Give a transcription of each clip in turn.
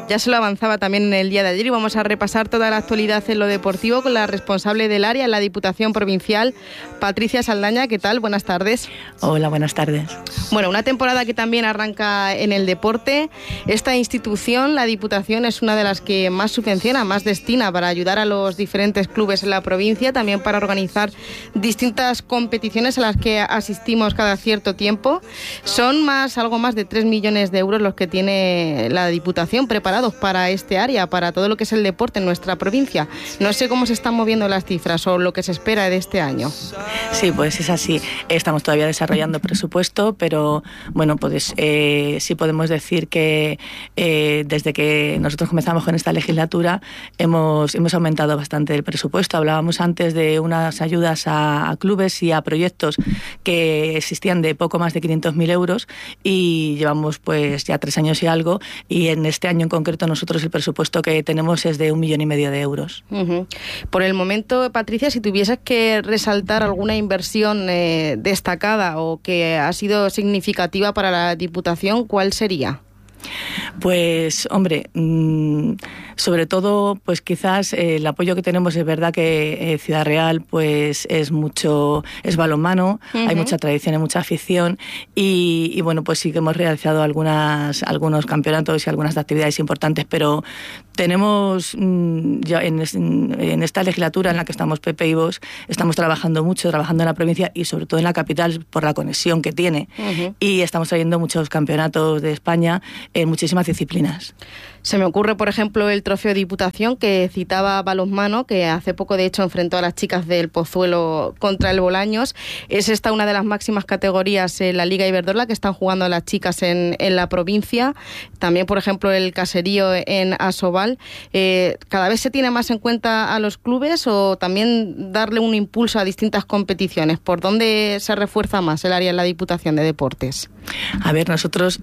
Ya se lo avanzaba también en el día de ayer y vamos a repasar toda la actualidad en lo deportivo con la responsable del área en la Diputación Provincial, Patricia Saldaña. ¿Qué tal? Buenas tardes. Hola, buenas tardes. Bueno, una temporada que también arranca en el deporte. Esta institución, la Diputación, es una de las que más subvenciona, más destina para ayudar a los diferentes clubes en la provincia, también para organizar distintas competiciones a las que asistimos cada cierto tiempo. Son algo más de 3 millones de euros los que tiene la Diputación preparados para este área, para todo lo que es el deporte en nuestra provincia. No sé cómo se están moviendo las cifras o lo que se espera de este año. Sí, pues es así. Estamos todavía desarrollando presupuesto, pero bueno, pues sí podemos decir que desde que nosotros comenzamos con esta legislatura hemos aumentado bastante el presupuesto. Hablábamos antes de unas ayudas a clubes y a proyectos que existían de poco más de 500.000 euros y llevamos pues ya 3 años y algo, y en este año en concreto nosotros el presupuesto que tenemos es de 1,5 millones de euros. Por el momento, Patricia, si tuvieses que resaltar alguna inversión destacada o que ha sido significativa para la Diputación, ¿cuál sería? Pues, hombre, sobre todo, pues quizás el apoyo que tenemos, es verdad que Ciudad Real pues es balonmano, hay mucha tradición, hay mucha afición y bueno, pues sí que hemos realizado algunos campeonatos y algunas actividades importantes, pero tenemos ya en esta legislatura en la que estamos Pepe y vos, estamos trabajando en la provincia y sobre todo en la capital por la conexión que tiene, y estamos trayendo muchos campeonatos de España en muchísimas disciplinas. Se me ocurre, por ejemplo, el Trofeo Diputación, que citaba balonmano, que hace poco, de hecho, enfrentó a las chicas del Pozuelo contra el Bolaños. Es esta una de las máximas categorías en la Liga Iberdrola que están jugando las chicas en la provincia. También, por ejemplo, el Caserío en Asobal. ¿Cada vez se tiene más en cuenta a los clubes o también darle un impulso a distintas competiciones? ¿Por dónde se refuerza más el área en la Diputación de Deportes? A ver, nosotros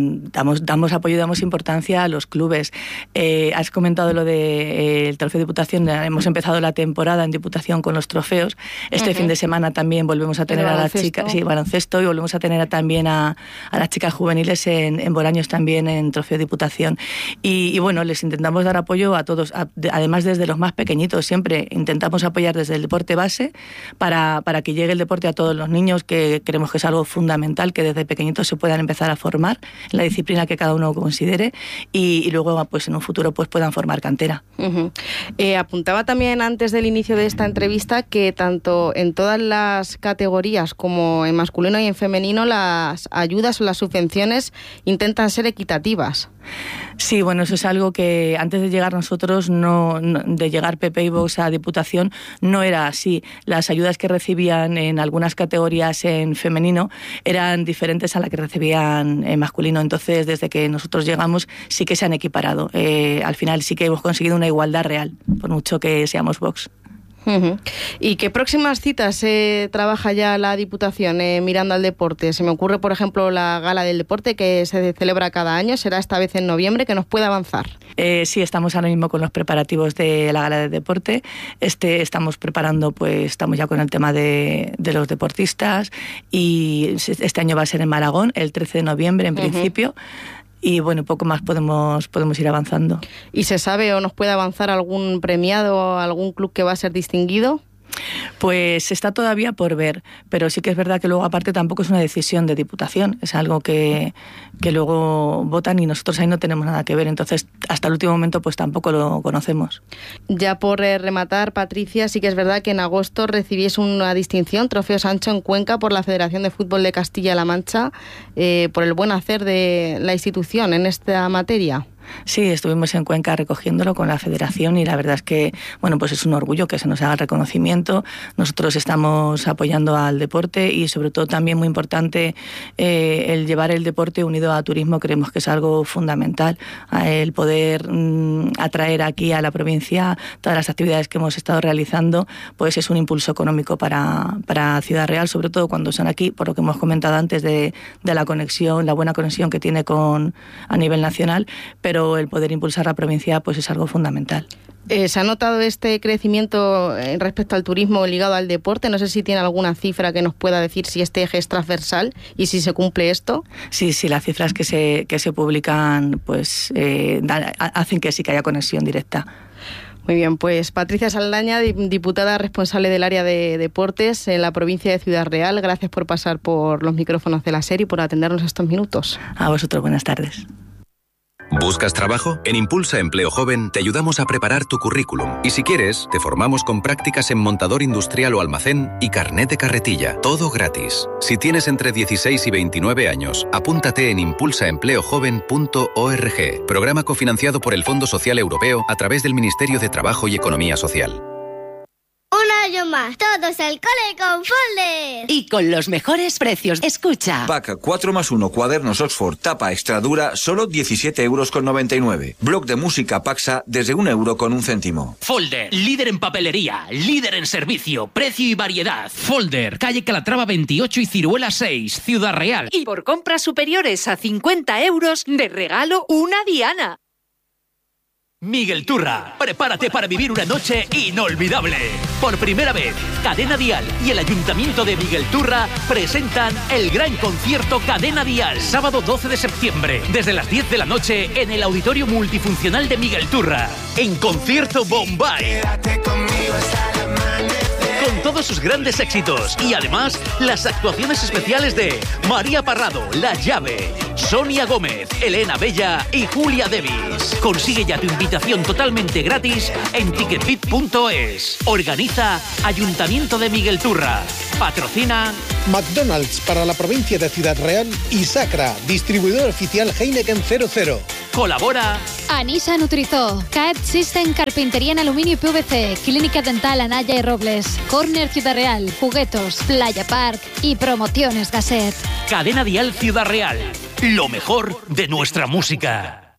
damos apoyo y damos importancia a los clubes. Has comentado lo del Trofeo de Diputación. Hemos empezado la temporada en Diputación con los trofeos. Este fin de semana también volvemos a tener a las chicas, baloncesto, y volvemos a tener también a las chicas juveniles en Bolaños también en Trofeo de Diputación. Y bueno, les intentamos dar apoyo a todos, además desde los más pequeñitos. Siempre intentamos apoyar desde el deporte base para que llegue el deporte a todos los niños, que creemos que es algo fundamental, que desde pequeñitos se puedan empezar a formar en la disciplina que cada uno considere y luego pues en un futuro pues puedan formar cantera. Apuntaba también antes del inicio de esta entrevista que tanto en todas las categorías como en masculino y en femenino las ayudas o las subvenciones intentan ser equitativas. Sí, bueno, eso es algo que antes de llegar nosotros, de llegar Pepe y Vox a Diputación, no era así. Las ayudas que recibían en algunas categorías en femenino eran diferentes a las que recibían en masculino. Entonces, desde que nosotros llegamos, sí que se han equiparado. Al final sí que hemos conseguido una igualdad real, por mucho que seamos Vox. ¿Y qué próximas citas trabaja ya la Diputación mirando al deporte? Se me ocurre, por ejemplo, la Gala del Deporte que se celebra cada año, será esta vez en noviembre, que nos puede avanzar. Sí, estamos ahora mismo con los preparativos de la Gala del Deporte. Estamos preparando, pues estamos ya con el tema de los deportistas, y este año va a ser en Malagón, el 13 de noviembre en principio. Y bueno, poco más podemos ir avanzando. ¿Y se sabe o nos puede avanzar algún premiado, algún club que va a ser distinguido? Pues está todavía por ver, pero sí que es verdad que luego aparte tampoco es una decisión de Diputación, es algo que luego votan y nosotros ahí no tenemos nada que ver, entonces hasta el último momento pues tampoco lo conocemos. Ya por rematar, Patricia, sí que es verdad que en agosto recibís una distinción, Trofeo Sancho en Cuenca, por la Federación de Fútbol de Castilla-La Mancha, por el buen hacer de la institución en esta materia. Sí, estuvimos en Cuenca recogiéndolo con la Federación y la verdad es que, bueno, pues es un orgullo que se nos haga el reconocimiento. Nosotros estamos apoyando al deporte y sobre todo también muy importante el llevar el deporte unido a turismo, creemos que es algo fundamental. El poder atraer aquí a la provincia todas las actividades que hemos estado realizando, pues es un impulso económico para Ciudad Real, sobre todo cuando son aquí, por lo que hemos comentado antes de la conexión, la buena conexión que tiene a nivel nacional, pero el poder impulsar la provincia pues es algo fundamental. ¿Se ha notado este crecimiento respecto al turismo ligado al deporte? No sé si tiene alguna cifra que nos pueda decir si este eje es transversal y si se cumple esto. Sí, las cifras que se publican pues hacen que sí que haya conexión directa. Muy bien, pues Patricia Saldaña, diputada responsable del área de deportes en la provincia de Ciudad Real, gracias por pasar por los micrófonos de la SER y por atendernos estos minutos. A vosotros, buenas tardes. ¿Buscas trabajo? En Impulsa Empleo Joven te ayudamos a preparar tu currículum. Y si quieres, te formamos con prácticas en montador industrial o almacén y carnet de carretilla. Todo gratis. Si tienes entre 16 y 29 años, apúntate en impulsaempleojoven.org. Programa cofinanciado por el Fondo Social Europeo a través del Ministerio de Trabajo y Economía Social. Un año más, todos al cole con Folder. Y con los mejores precios. Escucha. Pack 4+1 cuadernos Oxford tapa extra dura, solo 17,99 €. Bloc de música Paxa desde 1 céntimo. Folder, líder en papelería, líder en servicio, precio y variedad. Folder, calle Calatrava 28 y Ciruela 6, Ciudad Real. Y por compras superiores a 50 € de regalo una diana. Miguel Turra, prepárate para vivir una noche inolvidable. Por primera vez, Cadena Dial y el Ayuntamiento de Miguel Turra presentan el gran concierto Cadena Dial, sábado 12 de septiembre, desde las 10 de la noche en el Auditorio Multifuncional de Miguel Turra, en concierto Bombay. Con todos sus grandes éxitos y además las actuaciones especiales de María Parrado, La Llave, Sonia Gómez, Elena Bella y Julia Devis. Consigue ya tu invitación totalmente gratis en ticketbit.es. Organiza Ayuntamiento de Miguel Turra. Patrocina McDonald's para la provincia de Ciudad Real y Sacra, distribuidor oficial Heineken 00. Colabora Anisa Nutrizó, CAET System Carpintería en Aluminio y PVC, Clínica Dental Anaya y Robles, Corner Ciudad Real, Juguetos, Playa Park y Promociones Gasset. Cadena Dial Ciudad Real. Lo mejor de nuestra música.